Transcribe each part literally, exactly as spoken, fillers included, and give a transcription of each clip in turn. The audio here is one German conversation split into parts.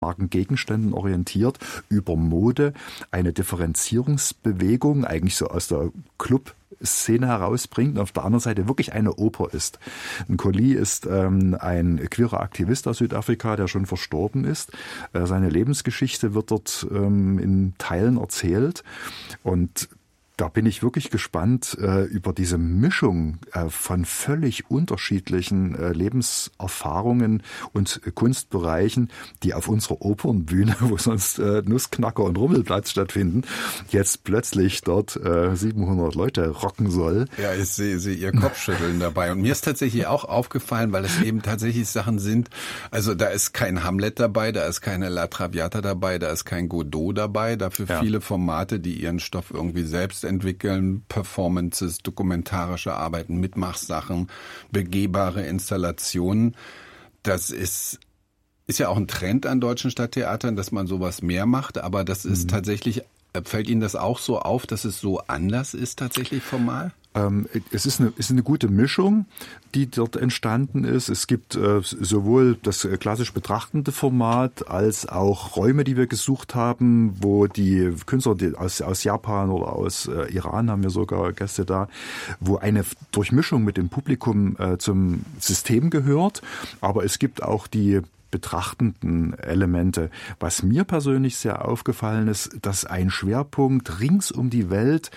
Gegenständen orientiert, über Mode eine Differenzierungsbewegung eigentlich so aus der Club-Szene herausbringt und auf der anderen Seite wirklich eine Oper ist. Nkosi ist ähm, ein queerer Aktivist aus Südafrika, der schon verstorben ist. Äh, seine Lebensgeschichte wird dort ähm, in Teilen erzählt und da bin ich wirklich gespannt äh, über diese Mischung äh, von völlig unterschiedlichen äh, Lebenserfahrungen und äh, Kunstbereichen, die auf unserer Opernbühne, wo sonst äh, Nussknacker und Rummelplatz stattfinden, jetzt plötzlich dort äh, siebenhundert Leute rocken soll. Ja, ich sehe, sehe ihr Kopfschütteln dabei. Und mir ist tatsächlich auch aufgefallen, weil es eben tatsächlich Sachen sind, also da ist kein Hamlet dabei, da ist keine La Traviata dabei, da ist kein Godot dabei, dafür ja. viele Formate, die ihren Stoff irgendwie selbst entwickeln, Performances, dokumentarische Arbeiten, Mitmachsachen, begehbare Installationen. Das ist ist ja auch ein Trend an deutschen Stadttheatern, dass man sowas mehr macht, aber das ist mhm. tatsächlich, fällt Ihnen das auch so auf, dass es so anders ist tatsächlich formal? Ähm, es ist eine, ist eine gute Mischung, die dort entstanden ist. Es gibt äh, sowohl das klassisch betrachtende Format als auch Räume, die wir gesucht haben, wo die Künstler die aus, aus Japan oder aus äh, Iran, haben wir sogar Gäste da, wo eine Durchmischung mit dem Publikum äh, zum System gehört. Aber es gibt auch die betrachtenden Elemente. Was mir persönlich sehr aufgefallen ist, dass ein Schwerpunkt rings um die Welt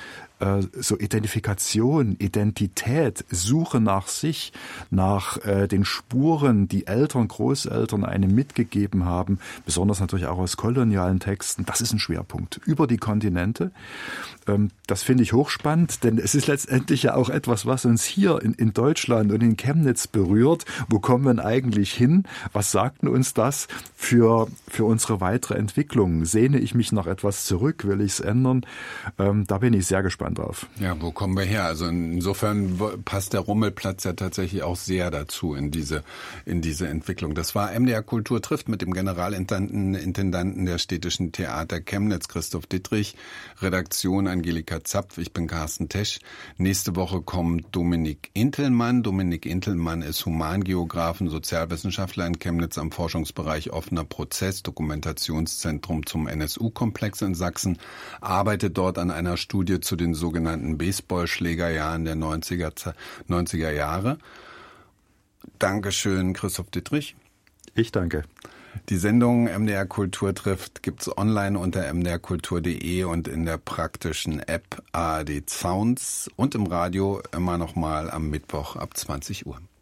so Identifikation, Identität, Suche nach sich, nach äh, den Spuren, die Eltern, Großeltern einem mitgegeben haben, besonders natürlich auch aus kolonialen Texten, das ist ein Schwerpunkt über die Kontinente. Ähm, das finde ich hochspannend, denn es ist letztendlich ja auch etwas, was uns hier in, in Deutschland und in Chemnitz berührt. Wo kommen wir denn eigentlich hin? Was sagt denn uns das für, für unsere weitere Entwicklung? Sehne ich mich nach etwas zurück? Will ich es ändern? Ähm, da bin ich sehr gespannt drauf. Ja, wo kommen wir her? Also insofern passt der Rummelplatz ja tatsächlich auch sehr dazu in diese in diese Entwicklung. Das war M D R Kultur trifft mit dem Generalintendanten Intendanten der Städtischen Theater Chemnitz, Christoph Dittrich, Redaktion Angelika Zapf, ich bin Carsten Tesch. Nächste Woche kommt Dominik Intelmann. Dominik Intelmann ist Humangeograf und Sozialwissenschaftler in Chemnitz am Forschungsbereich Offener Prozess, Dokumentationszentrum zum N S U-Komplex in Sachsen, arbeitet dort an einer Studie zu den sogenannten Baseballschlägerjahren der neunziger Jahre. Dankeschön, Christoph Dittrich. Ich danke. Die Sendung M D R Kultur trifft gibt's online unter m d r kultur punkt d e und in der praktischen App A R D Sounds und im Radio immer noch mal am Mittwoch ab zwanzig Uhr.